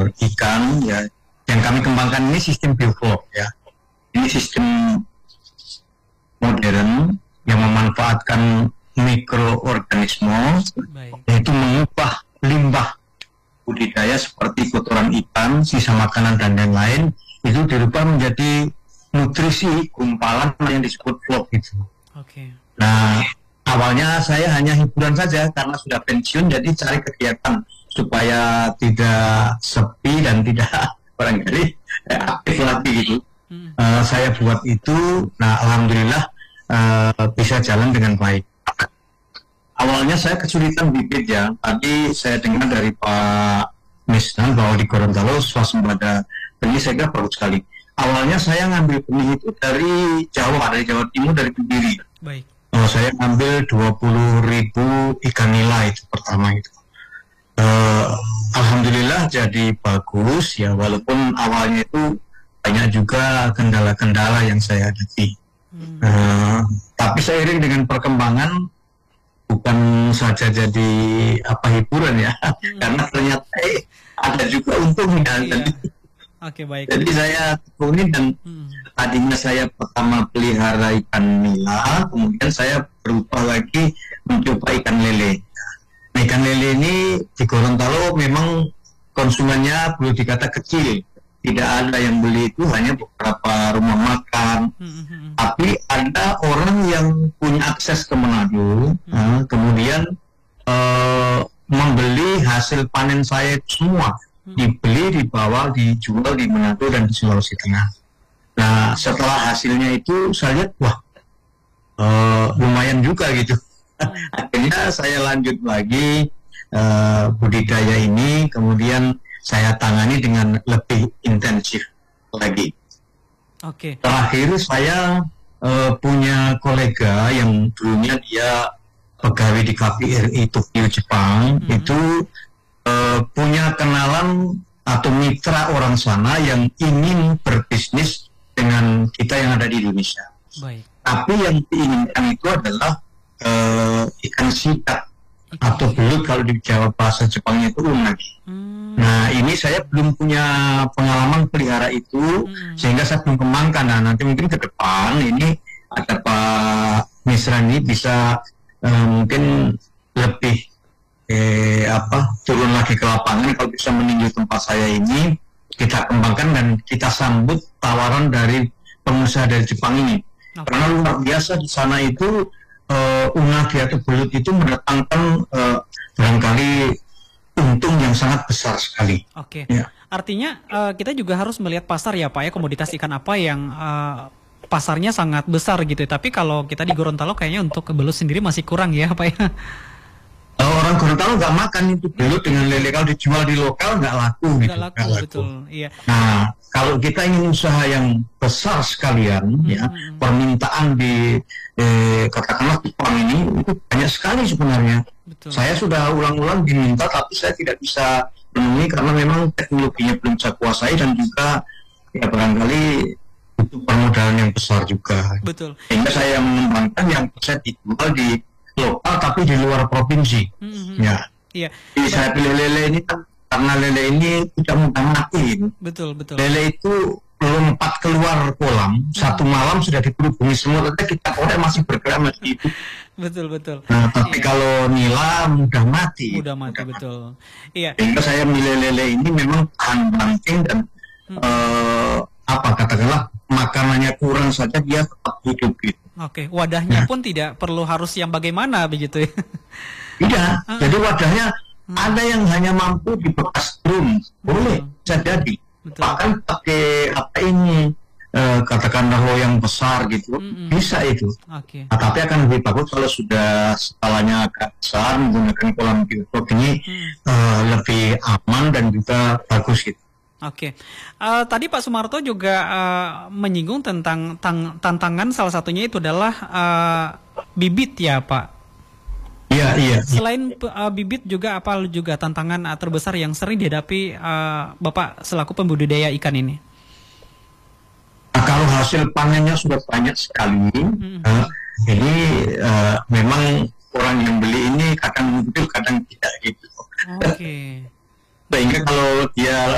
ikan ya. Yang kami kembangkan ini sistem bioflok ya. Ini sistem modern yang memanfaatkan mikroorganisme, yaitu mengubah limbah budidaya seperti kotoran ikan, sisa makanan dan lain-lain itu dirubah menjadi nutrisi gumpalan yang disebut vlog itu. Nah, awalnya saya hanya hiburan saja karena sudah pensiun, jadi cari kegiatan supaya tidak sepi dan tidak barangkali aktif lagi gitu. Saya buat itu, nah alhamdulillah bisa jalan dengan baik. Awalnya saya kesulitan bibit ya. Tadi saya dengar dari Pak Misnan bahwa di Gorontalo swasembada benih saya kira bagus sekali. Awalnya saya ngambil benih itu dari Jawa Timur, dari Kediri. Baik. Saya ngambil 20.000 ikan nila itu pertama itu. Alhamdulillah jadi bagus ya, walaupun awalnya itu banyak juga kendala-kendala yang saya hadapi. Tapi seiring dengan perkembangan bukan saja jadi hiburan ya, karena ternyata ada juga untungnya. Baik. Jadi saya tekuni dan tadinya saya pertama pelihara ikan nila, kemudian saya berubah lagi mencoba ikan lele. Nah, ikan lele ini di Gorontalo memang konsumennya boleh dikata kecil, tidak ada yang beli, itu hanya beberapa rumah makan. Tapi ada orang yang punya akses ke Manado, kemudian membeli hasil panen saya itu semua, dibeli, dibawa, dijual di Manado dan di Sulawesi Tengah. Nah, setelah hasilnya itu saya lihat, wah, lumayan juga gitu. Akhirnya saya lanjut lagi budidaya ini, kemudian saya tangani dengan lebih intensif lagi. Terakhir saya punya kolega yang dulunya dia pegawai di KBRI Tokyo Jepang, itu punya kenalan atau mitra orang sana yang ingin berbisnis dengan kita yang ada di Indonesia. Tapi yang diinginkan itu adalah ikan sikat atau belut, kalau di Jawa bahasa Jepangnya itu unagi. Nah, ini saya belum punya pengalaman pelihara itu, sehingga saya belum kembangkan. Nah, nanti mungkin ke depan ini ada Pak Misran ini bisa mungkin lebih turun lagi ke lapangan, kalau bisa meninjau tempat saya ini, kita kembangkan dan kita sambut tawaran dari pengusaha dari Jepang ini. Karena luar biasa di sana itu unagi atau belut itu mendatangkan barangkali untung yang sangat besar sekali. Ya. Artinya kita juga harus melihat pasar ya Pak ya, komoditas ikan apa yang pasarnya sangat besar gitu. Tapi kalau kita di Gorontalo kayaknya untuk belut sendiri masih kurang ya Pak ya. Orang Gorontalo nggak makan itu belut dengan lele, kalau dijual di lokal nggak laku gitu. Nggak laku. Betul. Iya. Nah, kalau kita ingin usaha yang besar sekalian, ya permintaan di katakanlah Jepang ini itu banyak sekali sebenarnya. Saya sudah ulang-ulang diminta, tapi saya tidak bisa menemui karena memang teknologinya belum saya kuasai dan juga ya barangkali itu permodalan yang besar juga. Sehingga saya mengembangkan yang bisa dijual di lokal tapi di luar provinsi. Jadi saya pilih lele ini karena lele ini tidak mudah mati. Lele itu lompat keluar kolam, satu malam sudah dikerubungi semua, tapi kita orang masih bergerak masih itu. Nah, tapi kalau nila mudah mati. Betul. Iya. Sehingga saya milih lele ini memang tahan banting dan katakanlah makanannya kurang saja dia tetap hidup gitu. Wadahnya pun tidak perlu harus yang bagaimana begitu ya? Tidak, jadi wadahnya ada yang hanya mampu di bekas drum, boleh, bisa jadi. Bahkan pakai katakanlah loyang besar gitu, bisa itu. Tapi akan lebih bagus kalau sudah skalanya agak besar, menggunakan kolam bioflok ini lebih aman dan juga bagus gitu. Tadi Pak Sumarto juga menyinggung tentang tantangan, salah satunya itu adalah bibit ya Pak. Iya. Selain bibit juga apa juga tantangan terbesar yang sering dihadapi Bapak selaku pembudidaya ikan ini? Kalau hasil panennya sudah banyak sekali, ini memang orang yang beli ini kadang muncul kadang tidak gitu. Sehingga kalau dia